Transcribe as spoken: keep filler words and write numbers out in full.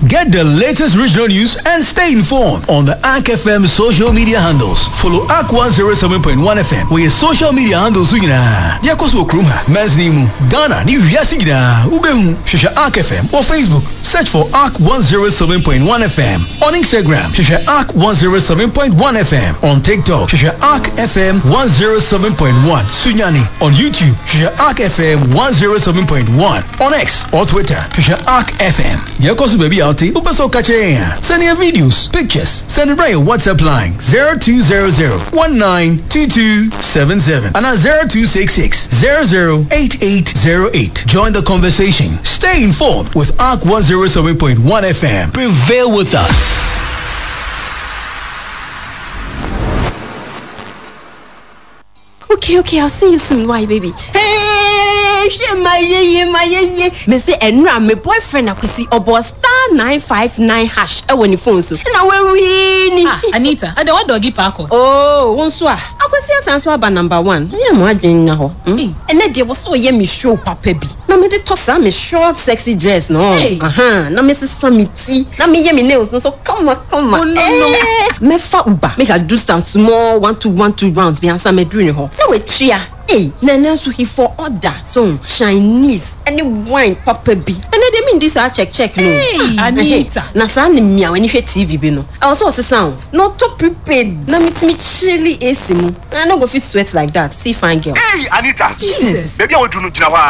Get the latest regional news and stay informed on the A R C F M social media handles. Follow A R C one oh seven point one F M. We social media handles you na. Dia koso kruma. Mesnimu Ghana ni wiase gina. Ubehu shesha A R C F M or Facebook. Search for A R C one oh seven point one F M. On Instagram shesha A R C one oh seven point one F M. On TikTok shesha A R C F M one oh seven point one. Sunyani on YouTube shesha A R C F M one oh seven point one. On X or Twitter shesha A R C F M. Dia koso baby outi upeso kache. Send your videos, pictures. Send it by your WhatsApp line zero two zero zero one nine two two seven seven and at zero two six six zero zero eight eight zero eight. Join the conversation. Stay informed with A R C one oh seven point one F M. Prevail with us. Okay, okay, I'll see you soon. Why, baby? Hey, my ye, my ye. Me say, Enra, my boyfriend, I could see about star nine five nine hash. I want your phone so. Now we're winning. Ah, Anita, I don't want doggy parko. Oh, one swa. I could see us answer about number one. I am wondering now. And then there was so yummy show, Papa B. Now me the toss me short, sexy dress, no. Hey. Uh huh. Now Missus Samiti. Now me yummy nails, no. So come on, come on. Oh, no, no. Me fa uba. Make a do some small one two one two rounds. Be answer me doing her. No we tria. Hey, Nana so he for order. So Chinese, any wine, Papa B. And then they mean this I check check no. Hey, Anita. Na sa ni mia when you hear T V bi no. I also say sound. No to prepared. Na meet me chilly A C mu. I no go fit sweat like that. See fine girl. Hey, Anita. Jesus. Baby I want to know